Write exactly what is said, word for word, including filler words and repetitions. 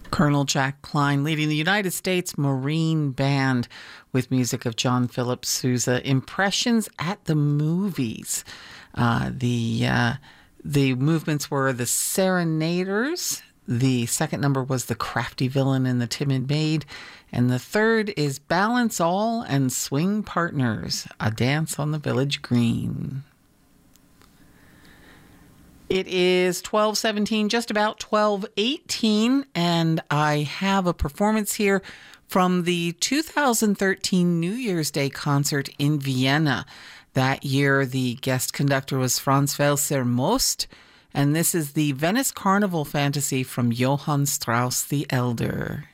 Colonel Jack Klein leading the United States Marine Band with music of John Philip Sousa. Impressions at the Movies. Uh, the uh, the movements were the Serenaders. The second number was The Crafty Villain and the Timid Maid. And the third is Balance All and Swing Partners, A Dance on the Village Green. It is twelve seventeen, just about twelve eighteen, and I have a performance here from the two thousand thirteen New Year's Day concert in Vienna. That year, the guest conductor was Franz Welser Most, and this is the Venice Carnival Fantasy from Johann Strauss the Elder.